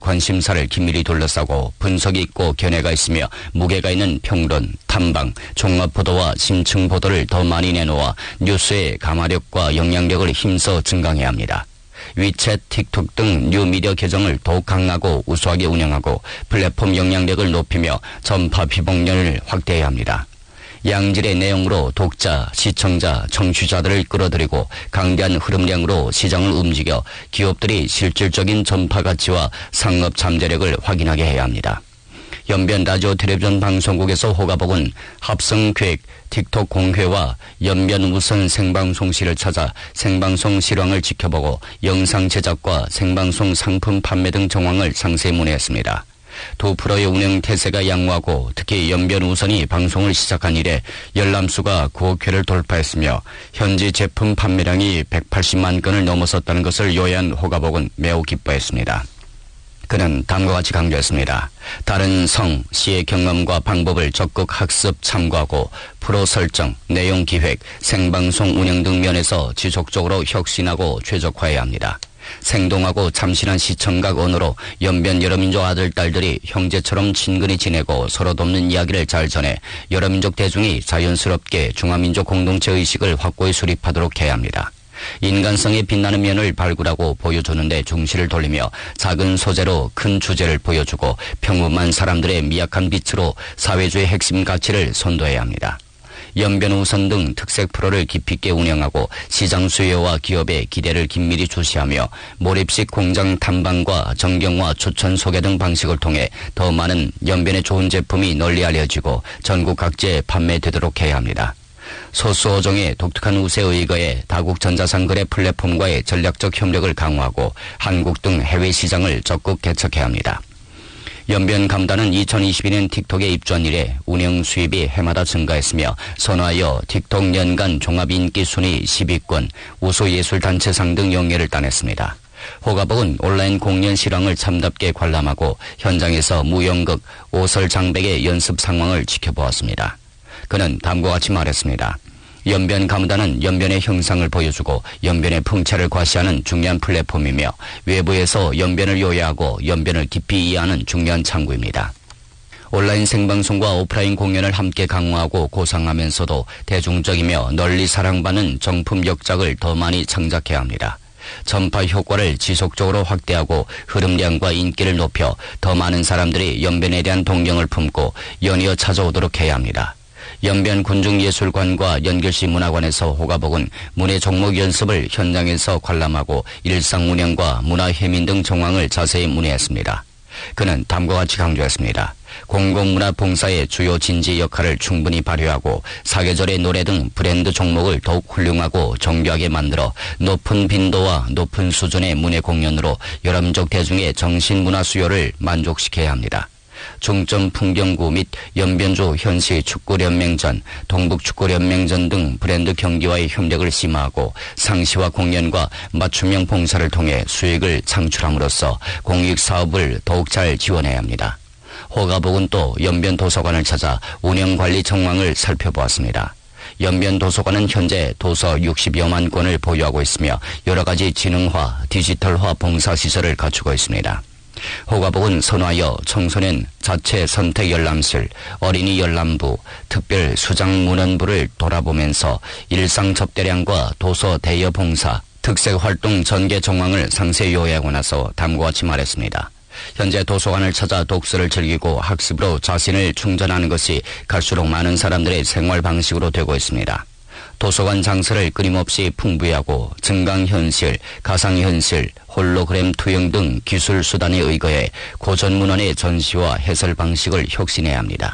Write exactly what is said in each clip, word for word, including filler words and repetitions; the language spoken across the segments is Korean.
관심사를 긴밀히 둘러싸고 분석 있고 견해가 있으며 무게가 있는 평론, 탐방, 종합보도와 심층보도를 더 많이 내놓아 뉴스의 감화력과 영향력을 힘써 증강해야 합니다. 위챗, 틱톡 등 뉴미디어 계정을 더욱 강하고 우수하게 운영하고 플랫폼 영향력을 높이며 전파 비봉련을 확대해야 합니다. 양질의 내용으로 독자, 시청자, 청취자들을 끌어들이고 강대한 흐름량으로 시장을 움직여 기업들이 실질적인 전파 가치와 상업 잠재력을 확인하게 해야 합니다. 연변 라디오 텔레비전 방송국에서 호가복은 합성기획, 틱톡 공회와 연변 우선 생방송실을 찾아 생방송 실황을 지켜보고 영상 제작과 생방송 상품 판매 등 정황을 상세히 문의했습니다. 두 프로의 운영 태세가 양호하고 특히 연변 우선이 방송을 시작한 이래 열람수가 구억 회를 돌파했으며 현지 제품 판매량이 백팔십만 건을 넘어섰다는 것을 요해한 호가복은 매우 기뻐했습니다. 그는 다음과 같이 강조했습니다. 다른 성, 시의 경험과 방법을 적극 학습 참고하고 프로 설정, 내용 기획, 생방송 운영 등 면에서 지속적으로 혁신하고 최적화해야 합니다. 생동하고 참신한 시청각 언어로 연변 여러민족 아들, 딸들이 형제처럼 친근히 지내고 서로 돕는 이야기를 잘 전해 여러민족 대중이 자연스럽게 중화민족 공동체 의식을 확고히 수립하도록 해야 합니다. 인간성의 빛나는 면을 발굴하고 보여주는 데 중시를 돌리며 작은 소재로 큰 주제를 보여주고 평범한 사람들의 미약한 빛으로 사회주의 핵심 가치를 선도해야 합니다. 연변 우선 등 특색 프로를 깊이 있게 운영하고 시장 수요와 기업의 기대를 긴밀히 주시하며 몰입식 공장 탐방과 정경화 추천 소개 등 방식을 통해 더 많은 연변의 좋은 제품이 널리 알려지고 전국 각지에 판매되도록 해야 합니다. 소수 어종의 독특한 우세에 의거해 다국 전자상거래 플랫폼과의 전략적 협력을 강화하고 한국 등 해외 시장을 적극 개척해야 합니다. 연변 감단은 이천이십이 년 틱톡에 입주한 이래 운영 수입이 해마다 증가했으며 선화여 틱톡 연간 종합인기 순위 십 위권, 우수예술단체상 등 영예를 따냈습니다. 호가복은 온라인 공연 실황을 참답게 관람하고 현장에서 무연극, 오설장백의 연습 상황을 지켜보았습니다. 그는 다음과 같이 말했습니다. 연변 가무단은 연변의 형상을 보여주고 연변의 풍채를 과시하는 중요한 플랫폼이며 외부에서 연변을 요해하고 연변을 깊이 이해하는 중요한 창구입니다. 온라인 생방송과 오프라인 공연을 함께 강화하고 고상하면서도 대중적이며 널리 사랑받는 정품 역작을 더 많이 창작해야 합니다. 전파 효과를 지속적으로 확대하고 흐름량과 인기를 높여 더 많은 사람들이 연변에 대한 동경을 품고 연이어 찾아오도록 해야 합니다. 연변 군중예술관과 연결시 문화관에서 호가복은 문예 종목 연습을 현장에서 관람하고 일상 운영과 문화 해민 등 정황을 자세히 문의했습니다. 그는 다음과 같이 강조했습니다. 공공문화 봉사의 주요 진지 역할을 충분히 발휘하고 사계절의 노래 등 브랜드 종목을 더욱 훌륭하고 정교하게 만들어 높은 빈도와 높은 수준의 문예 공연으로 여러민족 대중의 정신문화 수요를 만족시켜야 합니다. 중점 풍경구 및 연변주 현시 축구연맹전, 동북축구연맹전 등 브랜드 경기와의 협력을 심화하고 상시와 공연과 맞춤형 봉사를 통해 수익을 창출함으로써 공익사업을 더욱 잘 지원해야 합니다. 호가복은 또 연변 도서관을 찾아 운영관리 정황을 살펴보았습니다. 연변 도서관은 현재 도서 육십여만 권을 보유하고 있으며 여러 가지 지능화, 디지털화 봉사시설을 갖추고 있습니다. 호가복은 선화여 청소년 자체 선택 열람실, 어린이 열람부, 특별 수장 문헌부를 돌아보면서 일상 접대량과 도서 대여 봉사, 특색 활동 전개 정황을 상세히 요약하고 나서 다음과 같이 말했습니다. 현재 도서관을 찾아 독서를 즐기고 학습으로 자신을 충전하는 것이 갈수록 많은 사람들의 생활 방식으로 되고 있습니다. 도서관 장소를 끊임없이 풍부하고 증강현실, 가상현실, 홀로그램 투영 등 기술 수단에 의거해 고전 문헌의 전시와 해설 방식을 혁신해야 합니다.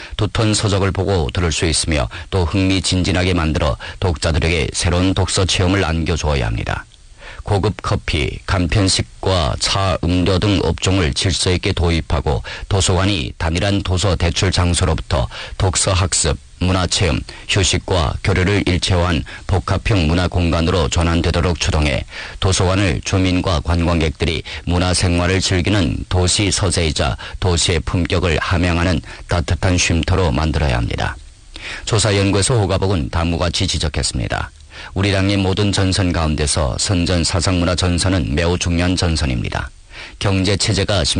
두턴 서적을 보고 들을 수 있으며 또 흥미진진하게 만들어 독자들에게 새로운 독서 체험을 안겨주어야 합니다. 고급 커피, 간편식과 차, 음료 등 업종을 질서 있게 도입하고 도서관이 단일한 도서 대출 장소로부터 독서 학습, 문화체험, 휴식과 교류를 일체화한 복합형 문화공간으로 전환되도록 추동해 도서관을 주민과 관광객들이 문화생활을 즐기는 도시 서재이자 도시의 품격을 함양하는 따뜻한 쉼터로 만들어야 합니다. 조사연구소 호가복은 다음과 같이 지적했습니다. 우리 당의 모든 전선 가운데서 선전 사상문화 전선은 매우 중요한 전선입니다. 경제 체제가